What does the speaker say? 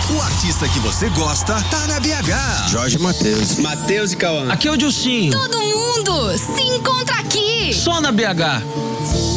O artista que você gosta tá na BH. Jorge Mateus. Mateus e Cauã. Aqui é o Dilcinho. Todo mundo se encontra aqui. Só na BH.